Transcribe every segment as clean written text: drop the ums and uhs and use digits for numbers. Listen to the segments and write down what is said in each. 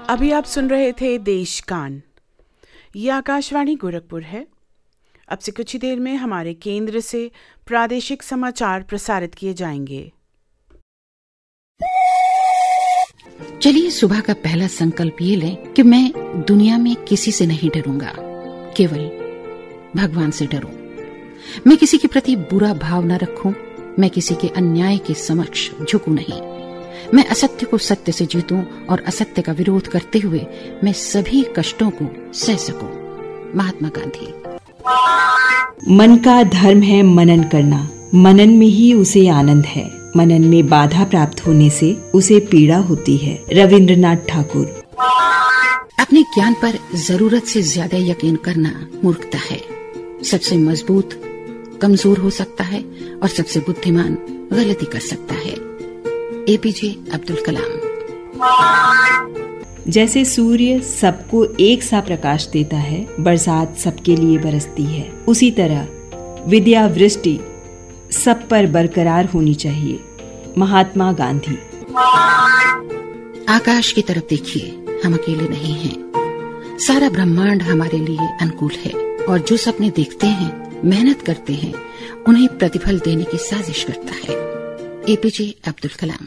अभी आप सुन रहे थे देशकान। ये आकाशवाणी गोरखपुर है। अब से कुछ ही देर में हमारे केंद्र से प्रादेशिक समाचार प्रसारित किए जाएंगे। चलिए सुबह का पहला संकल्प ये लें कि मैं दुनिया में किसी से नहीं डरूंगा, केवल भगवान से डरूं। मैं किसी के प्रति बुरा भाव न रखूं, मैं किसी के अन्याय के समक्ष झुकूं नहीं। मैं असत्य को सत्य से जीतूं और असत्य का विरोध करते हुए मैं सभी कष्टों को सह सकूं। महात्मा गांधी। मन का धर्म है मनन करना, मनन में ही उसे आनंद है, मनन में बाधा प्राप्त होने से उसे पीड़ा होती है। रविंद्रनाथ ठाकुर। अपने ज्ञान पर जरूरत से ज्यादा यकीन करना मूर्खता है। सबसे मजबूत कमजोर हो सकता है और सबसे बुद्धिमान गलती कर सकता है। एपीजे अब्दुल कलाम। जैसे सूर्य सबको एक सा प्रकाश देता है, बरसात सबके लिए बरसती है, उसी तरह विद्या वृष्टि सब पर बरकरार होनी चाहिए। महात्मा गांधी। आकाश की तरफ देखिए, हम अकेले नहीं हैं। सारा ब्रह्मांड हमारे लिए अनुकूल है और जो सपने देखते हैं, मेहनत करते हैं, उन्हें प्रतिफल देने की साजिश करता है। एपीजे अब्दुल कलाम।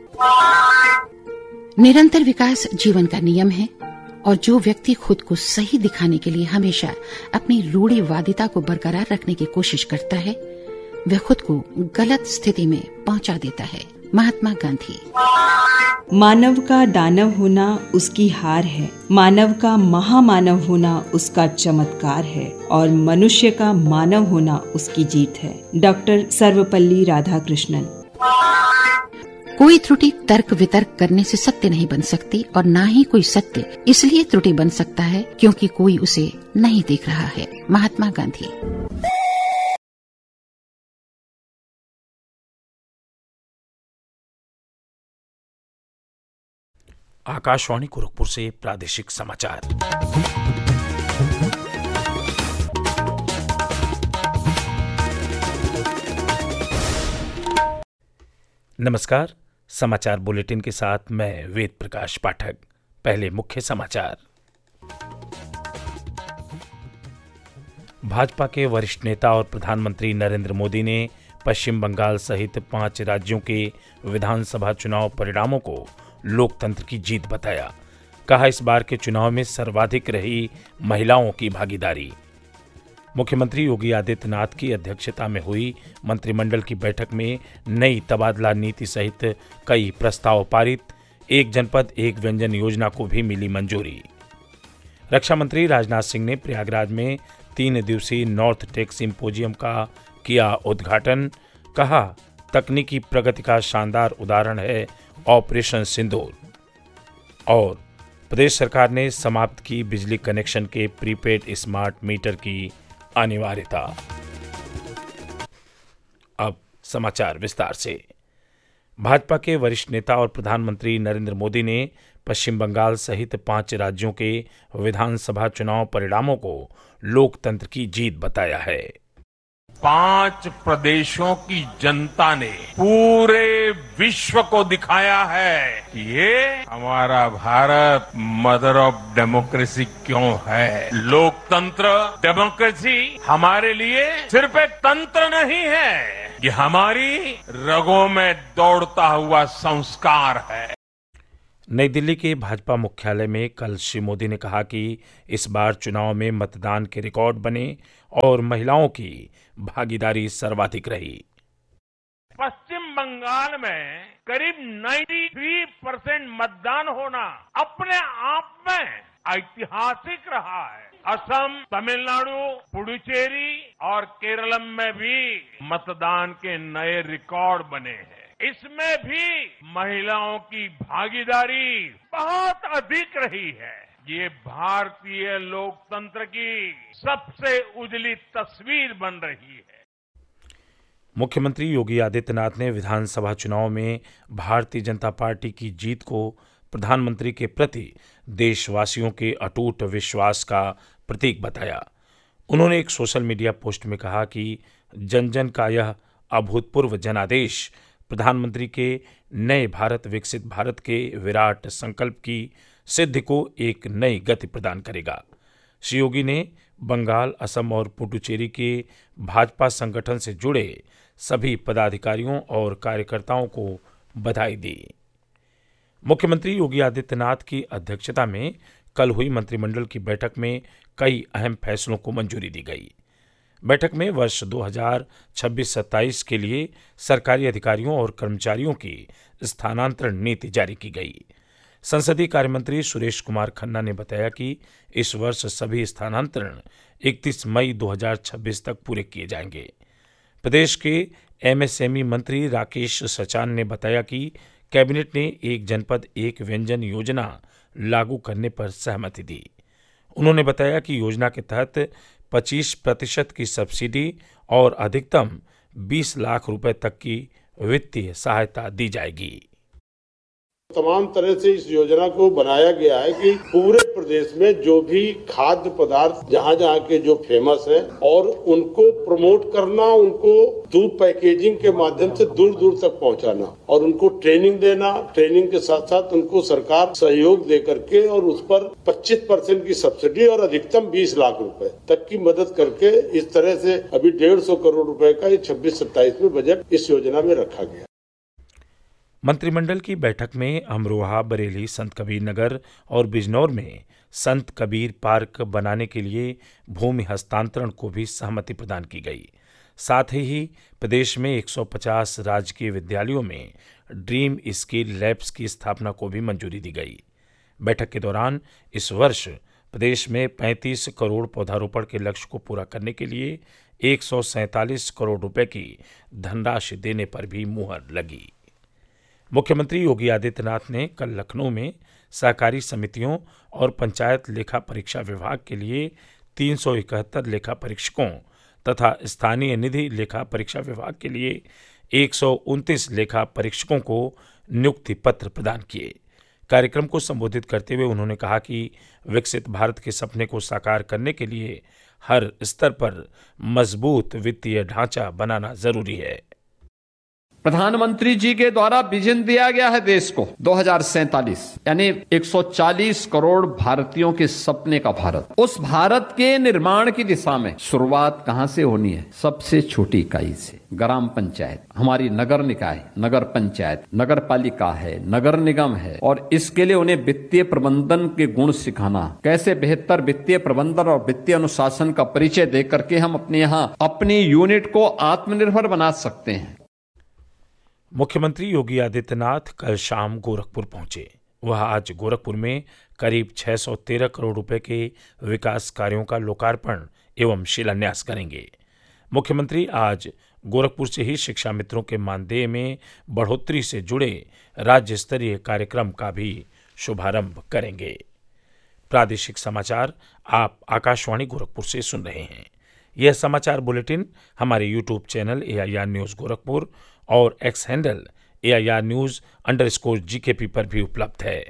निरंतर विकास जीवन का नियम है और जो व्यक्ति खुद को सही दिखाने के लिए हमेशा अपनी रूढ़िवादिता को बरकरार रखने की कोशिश करता है, वह खुद को गलत स्थिति में पहुंचा देता है। महात्मा गांधी। मानव का दानव होना उसकी हार है, मानव का महामानव होना उसका चमत्कार है और मनुष्य का मानव होना उसकी जीत है। डॉक्टर सर्वपल्ली राधाकृष्णन। कोई त्रुटि तर्क वितर्क करने से सत्य नहीं बन सकती और ना ही कोई सत्य इसलिए त्रुटि बन सकता है क्योंकि कोई उसे नहीं देख रहा है। महात्मा गांधी। आकाशवाणी गोरखपुर से प्रादेशिक समाचार। नमस्कार। समाचार बुलेटिन के साथ मैं वेद प्रकाश पाठक। पहले मुख्य समाचार। भाजपा के वरिष्ठ नेता और प्रधानमंत्री नरेंद्र मोदी ने पश्चिम बंगाल सहित 5 राज्यों के विधानसभा चुनाव परिणामों को लोकतंत्र की जीत बताया। कहा, इस बार के चुनाव में सर्वाधिक रही महिलाओं की भागीदारी। मुख्यमंत्री योगी आदित्यनाथ की अध्यक्षता में हुई मंत्रिमंडल की बैठक में नई तबादला नीति सहित कई प्रस्ताव पारित। एक जनपद एक व्यंजन योजना को भी मिली मंजूरी। रक्षा मंत्री राजनाथ सिंह ने प्रयागराज में 3 दिवसीय नॉर्थ टेक सिंपोजियम का किया उद्घाटन। कहा, तकनीकी प्रगति का शानदार उदाहरण है ऑपरेशन सिंदूर। और प्रदेश सरकार ने समाप्त की बिजली कनेक्शन के प्रीपेड स्मार्ट मीटर की अनिवार्यता। अब समाचार विस्तार से। भाजपा के वरिष्ठ नेता और प्रधानमंत्री नरेंद्र मोदी ने पश्चिम बंगाल सहित 5 राज्यों के विधानसभा चुनाव परिणामों को लोकतंत्र की जीत बताया है। 5 प्रदेशों की जनता ने पूरे विश्व को दिखाया है कि ये हमारा भारत मदर ऑफ डेमोक्रेसी क्यों है। लोकतंत्र, डेमोक्रेसी हमारे लिए सिर्फ एक तंत्र नहीं है, ये हमारी रगों में दौड़ता हुआ संस्कार है। नई दिल्ली के भाजपा मुख्यालय में कल श्री मोदी ने कहा कि इस बार चुनाव में मतदान के रिकॉर्ड बने और महिलाओं की भागीदारी सर्वाधिक रही। पश्चिम बंगाल में करीब 93% मतदान होना अपने आप में ऐतिहासिक रहा है। असम, तमिलनाडु, पुडुचेरी और केरलम में भी मतदान के नए रिकॉर्ड बने हैं। इसमें भी महिलाओं की भागीदारी बहुत अधिक रही है। ये भारतीय लोकतंत्र की सबसे उजली तस्वीर बन रही है। मुख्यमंत्री योगी आदित्यनाथ ने विधानसभा चुनाव में भारतीय जनता पार्टी की जीत को प्रधानमंत्री के प्रति देशवासियों के अटूट विश्वास का प्रतीक बताया। उन्होंने एक सोशल मीडिया पोस्ट में कहा कि जन जन का यह अभूतपूर्व जनादेश प्रधानमंत्री के नए भारत विकसित भारत के विराट संकल्प की सिद्धि को एक नई गति प्रदान करेगा। श्री योगी ने बंगाल, असम और पुडुचेरी के भाजपा संगठन से जुड़े सभी पदाधिकारियों और कार्यकर्ताओं को बधाई दी। मुख्यमंत्री योगी आदित्यनाथ की अध्यक्षता में कल हुई मंत्रिमंडल की बैठक में कई अहम फैसलों को मंजूरी दी गई। बैठक में वर्ष 2026-27 के लिए सरकारी अधिकारियों और कर्मचारियों की स्थानांतरण नीति जारी की गई। संसदीय कार्यमंत्री सुरेश कुमार खन्ना ने बताया कि इस वर्ष सभी स्थानांतरण 31 मई 2026 तक पूरे किए जाएंगे। प्रदेश के एमएसएमई मंत्री राकेश सचान ने बताया कि कैबिनेट ने एक जनपद एक व्यंजन योजना लागू करने पर सहमति दी। उन्होंने बताया कि योजना के तहत 25% की सब्सिडी और अधिकतम 20 लाख रुपए तक की वित्तीय सहायता दी जाएगी। तमाम तरह से इस योजना को बनाया गया है कि पूरे प्रदेश में जो भी खाद्य पदार्थ जहाँ के जो फेमस है और उनको प्रमोट करना, उनको दूर पैकेजिंग के माध्यम से दूर दूर तक पहुँचाना और उनको ट्रेनिंग देना, ट्रेनिंग के साथ साथ उनको सरकार सहयोग दे करके और उस पर 25% की सब्सिडी और अधिकतम 20 लाख रुपए तक की मदद करके इस तरह से अभी 150 करोड़ रुपए का 26-27 में बजट इस योजना में रखा गया। मंत्रिमंडल की बैठक में अमरोहा, बरेली, संत कबीर नगर और बिजनौर में संत कबीर पार्क बनाने के लिए भूमि हस्तांतरण को भी सहमति प्रदान की गई। साथ ही प्रदेश में 150 राजकीय विद्यालयों में ड्रीम स्किल लैब्स की स्थापना को भी मंजूरी दी गई। बैठक के दौरान इस वर्ष प्रदेश में 35 करोड़ पौधारोपण के लक्ष्य को पूरा करने के लिए 147 करोड़ रुपए की धनराशि देने पर भी मुहर लगी। मुख्यमंत्री योगी आदित्यनाथ ने कल लखनऊ में सहकारी समितियों और पंचायत लेखा परीक्षा विभाग के लिए 371 लेखा परीक्षकों तथा स्थानीय निधि लेखा परीक्षा विभाग के लिए 129 लेखा परीक्षकों को नियुक्ति पत्र प्रदान किए। कार्यक्रम को संबोधित करते हुए उन्होंने कहा कि विकसित भारत के सपने को साकार करने के लिए हर स्तर पर मजबूत वित्तीय ढांचा बनाना जरूरी है। प्रधानमंत्री जी के द्वारा विजन दिया गया है देश को 2047 यानी 140 करोड़ भारतीयों के सपने का भारत। उस भारत के निर्माण की दिशा में शुरुआत कहां से होनी है? सबसे छोटी इकाई से, ग्राम पंचायत। हमारी नगर निकाय, नगर पंचायत, नगर पालिका है, नगर निगम है और इसके लिए उन्हें वित्तीय प्रबंधन के गुण सिखाना, कैसे बेहतर वित्तीय प्रबंधन और वित्तीय अनुशासन का परिचय दे करके हम अपने यहाँ अपनी यूनिट को आत्मनिर्भर बना सकते हैं। मुख्यमंत्री योगी आदित्यनाथ कल शाम गोरखपुर पहुंचे। वह आज गोरखपुर में करीब 613 करोड़ रुपए के विकास कार्यों का लोकार्पण एवं शिलान्यास करेंगे। मुख्यमंत्री आज गोरखपुर से ही शिक्षा मित्रों के मानदेय में बढ़ोतरी से जुड़े राज्य स्तरीय कार्यक्रम का भी शुभारंभ करेंगे। प्रादेशिक समाचार आप आकाशवाणी गोरखपुर से सुन रहे हैं। यह समाचार बुलेटिन हमारे YouTube channel AIR news Gorakhpur और एक्स हैंडल AIR News_GKP पर भी उपलब्ध है।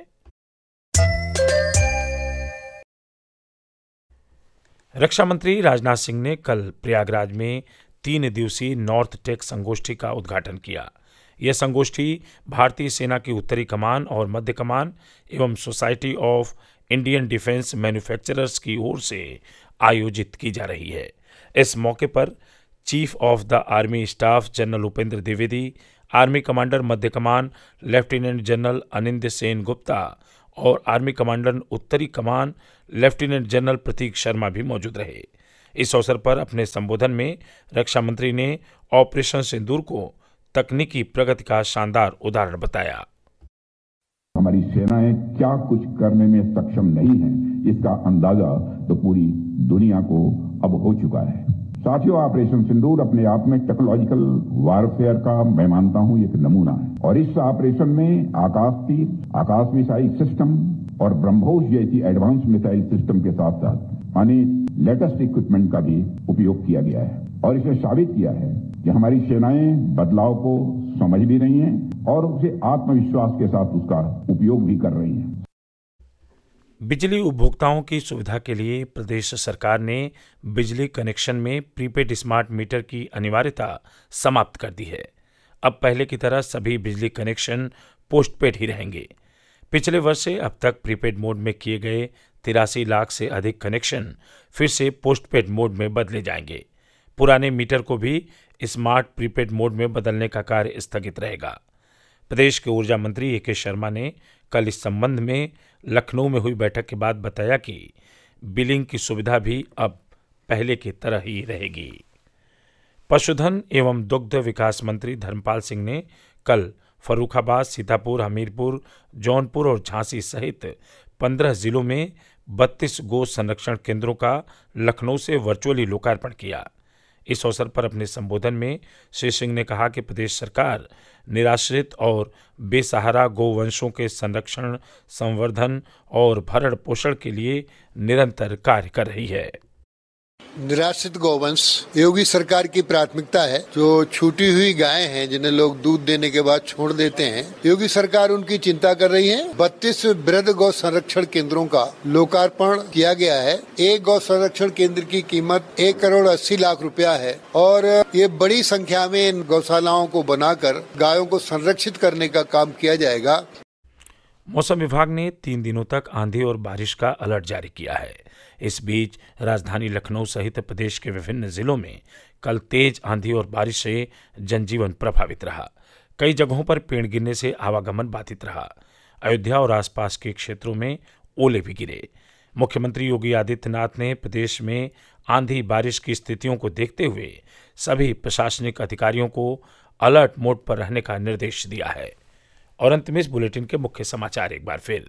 रक्षा मंत्री राजनाथ सिंह ने कल प्रयागराज में 3 दिवसीय नॉर्थ टेक संगोष्ठी का उद्घाटन किया। यह संगोष्ठी भारतीय सेना की उत्तरी कमान और मध्य कमान एवं society of Indian defence manufacturers की ओर से आयोजित की जा रही है। इस मौके पर chief of the army staff general Upendra Dwivedi, army commander Madhya come on lieutenant general अनिंद्य Sen Gupta और आर्मी कमांडर उत्तरी कमान लेफ्टिनेंट जनरल प्रतीक शर्मा भी मौजूद रहे। इस अवसर पर अपने संबोधन में रक्षा मंत्री ने ऑपरेशन सिंदूर को तकनीकी प्रगति का शानदार उदाहरण बताया। हमारी सेनाएं क्या कुछ करने में सक्षम नहीं है, इसका अंदाजा तो पूरी दुनिया को अब हो चुका है। साथियों, ऑपरेशन सिंदूर अपने आप में टेक्नोलॉजिकल वारफेयर का मैं मानता हूं एक नमूना है और इस ऑपरेशन में आकाश तीर, आकाश मिसाइल सिस्टम और ब्रह्मोस जैसी एडवांस मिसाइल सिस्टम के साथ साथ अनेक लेटेस्ट इक्विपमेंट का भी उपयोग किया गया है और इसने साबित किया है कि हमारी सेनाएं बदलाव को समझ भी रही हैं और उसे आत्मविश्वास के साथ उसका उपयोग भी कर रही हैं। बिजली उपभोक्ताओं की सुविधा के लिए प्रदेश सरकार ने बिजली कनेक्शन में प्रीपेड स्मार्ट मीटर की अनिवार्यता समाप्त कर दी है। अब पहले की तरह सभी बिजली कनेक्शन पोस्टपेड ही रहेंगे। पिछले वर्ष से अब तक प्रीपेड मोड में किए गए 83 लाख से अधिक कनेक्शन फिर से पोस्टपेड मोड में बदले जाएंगे। पुराने मीटर को भी स्मार्ट प्रीपेड मोड में बदलने का कार्य स्थगित रहेगा। प्रदेश के ऊर्जा मंत्री ए.के. शर्मा ने कल इस संबंध में लखनऊ में हुई बैठक के बाद बताया कि बिलिंग की सुविधा भी अब पहले की तरह ही रहेगी। पशुधन एवं दुग्ध विकास मंत्री धर्मपाल सिंह ने कल फर्रुखाबाद, सीतापुर, हमीरपुर, जौनपुर और झांसी सहित 15 जिलों में 32 गो संरक्षण केंद्रों का लखनऊ से वर्चुअली लोकार्पण किया। इस अवसर पर अपने संबोधन में श्री सिंह ने कहा कि प्रदेश सरकार निराश्रित और बेसहारा गोवंशों के संरक्षण, संवर्धन और भरण पोषण के लिए निरंतर कार्य कर रही है। निराश्रित गौवंश योगी सरकार की प्राथमिकता है। जो छूटी हुई गायें हैं जिन्हें लोग दूध देने के बाद छोड़ देते हैं, योगी सरकार उनकी चिंता कर रही है। 32 वृहद गौ संरक्षण केंद्रों का लोकार्पण किया गया है। एक गौ संरक्षण केंद्र की कीमत 1 करोड़ 80 लाख रुपया है और ये बड़ी संख्या में इन गौशालाओं को बनाकर गायों को संरक्षित करने का काम किया जाएगा। मौसम विभाग ने 3 दिनों तक आंधी और बारिश का अलर्ट जारी किया है। इस बीच राजधानी लखनऊ सहित प्रदेश के विभिन्न जिलों में कल तेज आंधी और बारिश से जनजीवन प्रभावित रहा। कई जगहों पर पेड़ गिरने से आवागमन बाधित रहा। अयोध्या और आसपास के क्षेत्रों में ओले भी गिरे। मुख्यमंत्री योगी आदित्यनाथ ने प्रदेश में आंधी बारिश की स्थितियों को देखते हुए सभी प्रशासनिक अधिकारियों को अलर्ट मोड पर रहने का निर्देश दिया है। और अंत में इस बुलेटिन के मुख्य समाचार एक बार फिर।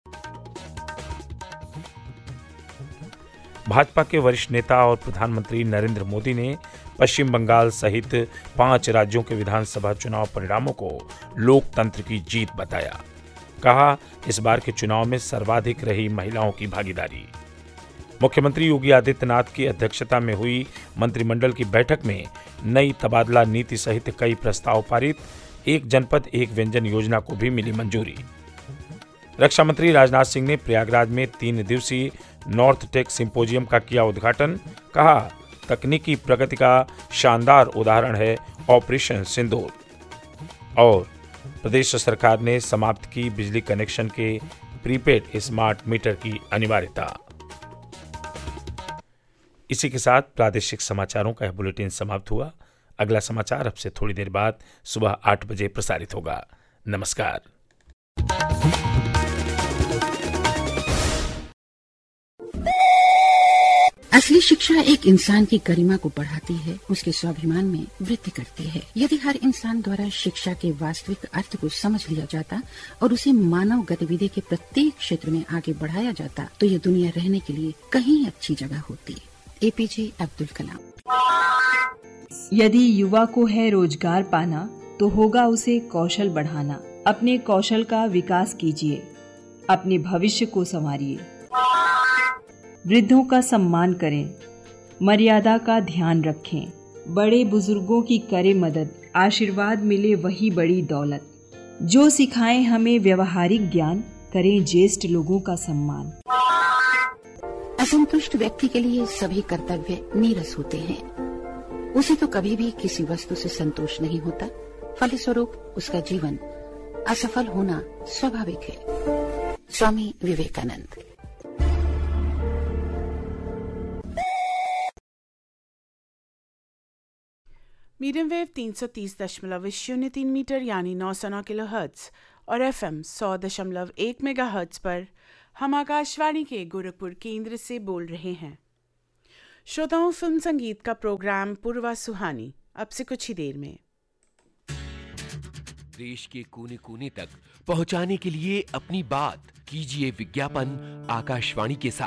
भाजपा के वरिष्ठ नेता और प्रधानमंत्री नरेंद्र मोदी ने पश्चिम बंगाल सहित 5 राज्यों के विधानसभा चुनाव परिणामों को लोकतंत्र की जीत बताया। कहा, इस बार के चुनाव में सर्वाधिक रही महिलाओं की भागीदारी। मुख्यमंत्री योगी आदित्यनाथ की अध्यक्षता में हुई मंत्रिमंडल की बैठक में नई तबादला नीति सहित कई प्रस्ताव पारित। एक जनपद एक व्यंजन योजना को भी मिली मंजूरी। रक्षा मंत्री राजनाथ सिंह ने प्रयागराज में 3 दिवसीय नॉर्थ टेक सिंपोजियम का किया उद्घाटन। कहा, तकनीकी प्रगति का शानदार उदाहरण है ऑपरेशन सिंदूर। और प्रदेश सरकार ने समाप्त की बिजली कनेक्शन के प्रीपेड स्मार्ट मीटर की अनिवार्यता। इसी के साथ प्रादेशिक समाचारों का यह बुलेटिन समाप्त हुआ। अगला समाचार अब से थोड़ी देर बाद सुबह 8 बजे प्रसारित होगा। नमस्कार। असली शिक्षा एक इंसान की गरिमा को बढ़ाती है, उसके स्वाभिमान में वृद्धि करती है। यदि हर इंसान द्वारा शिक्षा के वास्तविक अर्थ को समझ लिया जाता और उसे मानव गतिविधि के प्रत्येक क्षेत्र में आगे बढ़ाया जाता तो ये दुनिया रहने के लिए कहीं अच्छी जगह होती। APJ अब्दुल कलाम। यदि युवा को है रोजगार पाना तो होगा उसे कौशल बढ़ाना। अपने कौशल का विकास कीजिए, अपने भविष्य को संवारिए। वृद्धों का सम्मान करें, मर्यादा का ध्यान रखें। बड़े बुजुर्गों की करें मदद, आशीर्वाद मिले वही बड़ी दौलत। जो सिखाएं हमें व्यवहारिक ज्ञान, करें ज्येष्ठ लोगों का सम्मान। असंतुष्ट व्यक्ति के लिए सभी कर्तव्य नीरस होते हैं। उसे तो कभी भी किसी वस्तु से संतोष नहीं होता, फलस्वरूप उसका जीवन असफल होना स्वाभाविक है। Swami Vivekananda. Medium wave 330.03 metre यानी 909 किलोहर्ट्ज और FM 100.1 मेगाहर्ट्ज पर हम आकाशवाणी के गोरखपुर केंद्र से बोल रहे हैं। श्रोताओं, फिल्म संगीत का प्रोग्राम पूर्वा सुहानी अब से कुछ ही देर में। देश के कोने कोने तक पहुंचाने के लिए अपनी बात कीजिए विज्ञापन आकाशवाणी के साथ।